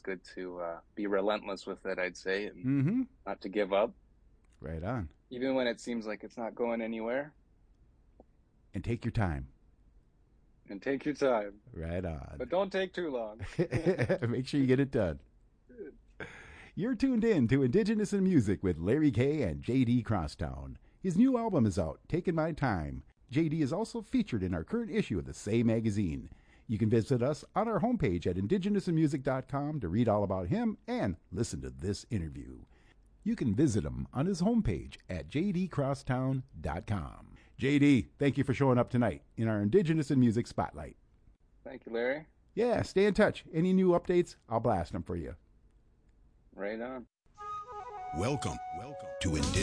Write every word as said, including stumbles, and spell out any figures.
good to uh, be relentless with it, I'd say, and Mm-hmm. not to give up, Right on. even when it seems like it's not going anywhere. And take your time. And take your time, Right on. but don't take too long. Make sure you get it done. You're tuned in to Indigenous in Music with Larry Kay and J D Crosstown. His new album is out, Taking My Time. J D is also featured in our current issue of the Say magazine. You can visit us on our homepage at indigenous in music dot com to read all about him and listen to this interview. You can visit him on his homepage at j d crosstown dot com. J D, thank you for showing up tonight in our Indigenous in Music Spotlight. Thank you, Larry. Yeah, stay in touch. Any new updates, I'll blast them for you. Right on. Welcome, welcome to Indigenous.